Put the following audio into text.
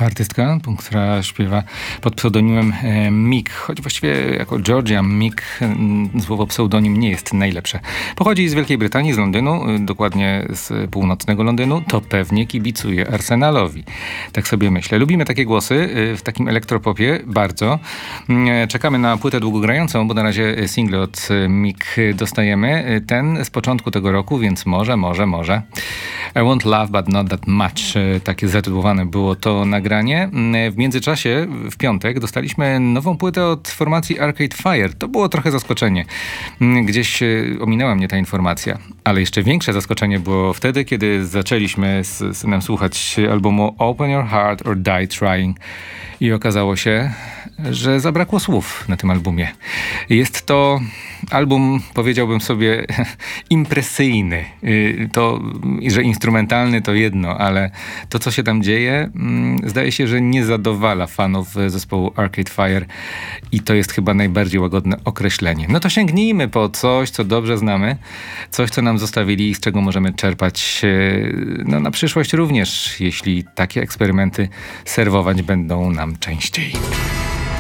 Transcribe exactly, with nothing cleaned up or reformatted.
artystka, która śpiewa pod pseudonimem Mick, choć właściwie jako Georgia Mick słowo pseudonim nie jest najlepsze. Pochodzi z Wielkiej Brytanii, z Londynu, dokładnie z północnego Londynu, to pewnie kibicuje Arsenalowi. Tak sobie myślę. Lubimy takie głosy w takim elektropopie bardzo. Czekamy na płytę długogrającą, bo na razie single od Mick dostajemy. Ten z początku tego roku, więc może, może, może. I won't love, but not that much. Takie zatytułowane było to nagranie. W międzyczasie, w piątek, dostaliśmy nową płytę od formacji Arcade Fire. To było trochę zaskoczenie. Gdzieś ominęła mnie ta informacja. Ale jeszcze większe zaskoczenie było wtedy, kiedy zaczęliśmy z synem słuchać albumu Open Your Heart or Die Trying. I okazało się, że zabrakło słów na tym albumie. Jest to album, powiedziałbym sobie, impresyjny. To, że instrumentalny to jedno, ale to, co się tam dzieje, zdaje się, że nie zadowala fanów zespołu Arcade Fire i to jest chyba najbardziej łagodne określenie. No to sięgnijmy po coś, co dobrze znamy, coś, co nam zostawili i z czego możemy czerpać no, na przyszłość również, jeśli takie eksperymenty serwować będą nam częściej.